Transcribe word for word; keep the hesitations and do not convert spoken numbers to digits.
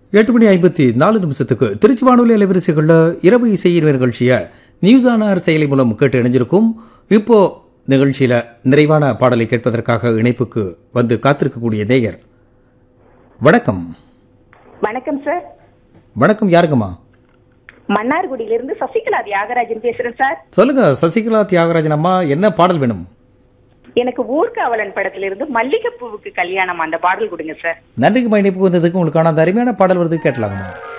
எட்டு மணி ஐம்பத்தி நாலு நிமிஷத்துக்கு திருச்சி வானொலி அலைவரிசைகளில் இரவு இசையின் நிகழ்ச்சியை நியூஸ் ஆனார் செயலி மூலம் கேட்டு இணைஞ்சிருக்கும். இப்போ நிகழ்ச்சியில் நிறைவான பாடலை கேட்பதற்காக இணைப்புக்கு வந்து காத்திருக்கக்கூடிய நேயர். வணக்கம். வணக்கம் சார். வணக்கம், யாருங்கம்மா? மன்னார்குடியிலிருந்து சசிகலா தியாகராஜன் பேசுறேன் சார். சொல்லுங்க சசிகலா தியாகராஜன் அம்மா, என்ன பாடல் வேணும்? எனக்கு ஊர்காவலன் படத்திலிருந்து மல்லிகைப்பூவுக்கு கல்யாணம் அந்த பாடல் கொடுங்க சார். நன்றிக்குமா, இணைப்பு வந்ததுக்கு. உங்களுக்கான அந்த அருமையான பாடல் வருது, கேட்டலாங்கம்மா.